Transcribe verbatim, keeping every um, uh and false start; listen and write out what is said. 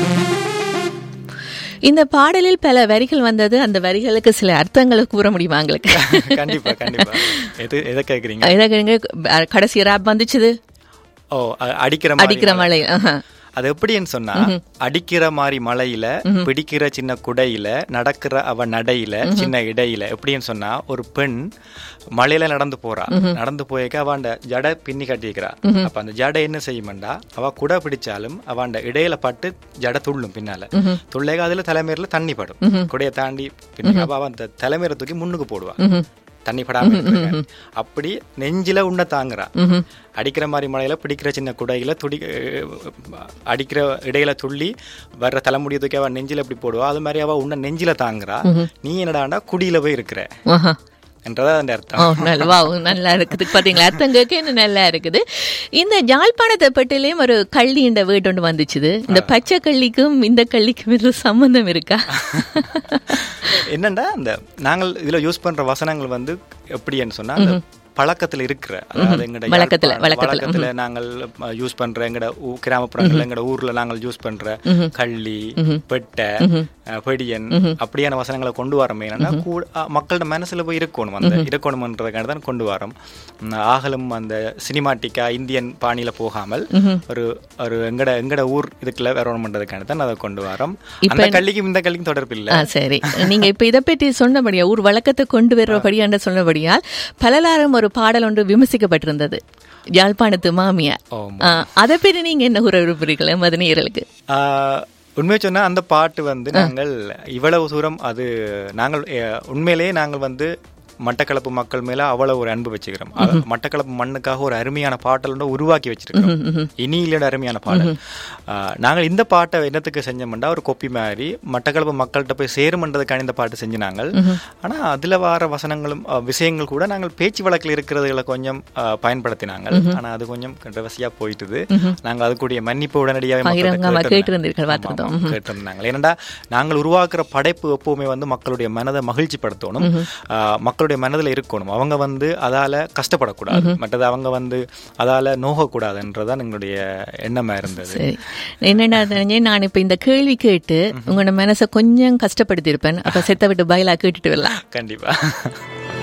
இந்த பாடலில் பல வரிகள் வந்தது. அந்த வரிகளுக்கு சில அர்த்தங்களை கூற முடியுமா உங்களுக்கு? கண்டிப்பா கண்டிப்பா. எது எதை கேக்குறீங்க? எதை கேக்குறீங்க? கடைசி ராப் வந்துச்சுது. ஓ, அடிக்கிற அடிக்கிற மழை. அது எப்படின்னு சொன்னா, அடிக்கிற மாதிரி மழையில, பிடிக்கிற சின்ன குடையில, நடக்கிற அவ நடையில, சின்ன இடையில. எப்படின்னு சொன்னா, ஒரு பெண் மழையில நடந்து போறா. நடந்து போய்க்க அவன் ஜடை பின்னி கட்டிக்கிறா. அப்ப அந்த ஜடை என்ன செய்யும்டா, அவ குடை பிடிச்சாலும் அவன் இடையில பட்டு ஜடை துள்ளும். பின்னால துள்ளைக அதுல தலைமையில தண்ணி படும். குடைய தாண்டி பின்ன அவ அவன் தலைமையில தூக்கி முன்னுக்கு போடுவான், தண்ணி படாம. அப்படி நெஞ்சில உண்ண தாங்குறா. அடிக்கிற மாதிரி மழையில, பிடிக்கிற சின்ன குடையில, துடி அடிக்கிற இடையில துள்ளி வர்ற தலைமுடிய தூக்கி அவ நெஞ்சில எப்படி போடுவா, அது மாதிரி அவ உன்ன நெஞ்சில தாங்குறா. நீ என்னடாண்டா குடியில போய் இருக்கிற என்றதா அந்த அர்த்தம். நல்லா இருக்குது பாத்தீங்களா? அர்த்தம் கேட்க நல்லா இருக்குது. இந்த யாழ்ப்பாணத்தை பட்டிலேயும் ஒரு கள்ளி என்ற வீடு ஒன்று வந்துச்சுது. இந்த பச்சை கள்ளிக்கும் இந்த கள்ளிக்கும் சம்பந்தம் இருக்கா? என்னண்டா, இந்த நாங்கள் இதுல யூஸ் பண்ற வசனங்கள் வந்து எப்படின்னு சொன்னா, பழக்கத்துல இருக்கிற, அதாவது எங்கட வழக்கத்துல நாங்கள் யூஸ் பண்ற, எங்கட கிராமப்புறங்கள் எங்கட ஊர்ல நாங்கள் யூஸ் பண்ற கள்ளி, பெட்டை, பெடியன் அப்படியான வசனங்களை கொண்டு வரோம். என்னன்னா, மக்களோட மனசுல போய் இருக்கணும், அந்த இருக்கணும்ன்றதுக்காக தான் கொண்டு வரோம். ஆகலும் அந்த சினிமாட்டிக்கா இந்தியன் பாணியில போகாமல் ஒரு ஒரு எங்கட எங்கட ஊர் இதுக்குள்ள வரணும் பண்றதுக்காக தான் அதை கொண்டு வரோம். அந்த கள்ளிக்கும் இந்த கள்ளிக்கும் தொடர்பு இல்லை. சரி, நீங்க இப்ப இதை பற்றி சொன்னபடியா, ஊர் வழக்கத்தை கொண்டு வர்றபடியா சொன்னபடியால் பலலாரும் ஒரு பாடல் ஒன்று விமர்சிக்கப்பட்டிருந்தது, யாழ்ப்பாணத்து மாமியார். அதை பற்றி நீங்க என்ன கூற விரும்புறீங்களா மதனியர்களுக்கு? உண்மையை சொன்னா, அந்த பாட்டு வந்து நாங்கள் இவ்வளவு தூரம் அது நாங்கள் உண்மையிலேயே நாங்கள் வந்து மட்டக்களப்பு மக்கள் மேல அவ்வளவு ஒரு அன்பு வச்சுக்கிறோம். மட்டக்களப்பு மண்ணுக்காக ஒரு அருமையான பாட்டல் உருவாக்கி வச்சிருக்கோம், இனியிலோட அருமையான பாடல். நாங்கள் இந்த பாட்டை என்னத்துக்கு செஞ்சோம்னா, ஒரு கொப்பி மாதிரி மட்டக்களப்பு மக்கள்கிட்ட போய் சேருமன்றதுக்கான இந்த பாட்டு செஞ்சு நாங்கள். ஆனா அதுல வர வசனங்களும் விஷயங்கள் கூட நாங்கள் பேச்சு வழக்கில் இருக்கிறதுகளை கொஞ்சம் பயன்படுத்தினாங்க. ஆனா அது கொஞ்சம் கண்ட்ரவர்சியா போயிட்டுது. நாங்கள் அதுக்குரிய மன்னிப்பு உடனடியாக கேட்டிருந்தாங்க. ஏன்னா நாங்கள் உருவாக்குற படைப்பு எப்பவுமே வந்து மக்களுடைய மனதை மகிழ்ச்சி படுத்தணும், மக்களுடைய மனதில் இருக்கணும். அவங்க வந்து அதால கஷ்டப்படக்கூடாது, மற்றது அவங்க வந்து அதால நோகக்கூடாதுன்றதான் எங்களுடைய எண்ணமா இருந்தது. என்னடா தெரிஞ்சு, நான் இப்ப இந்த கேள்வி கேட்டு உங்களோட மனசை கொஞ்சம் கஷ்டப்படுத்தி இருப்பேன். அப்ப செத்த விட்டு பயிலா கேட்டுட்டு வரலாம். கண்டிப்பா.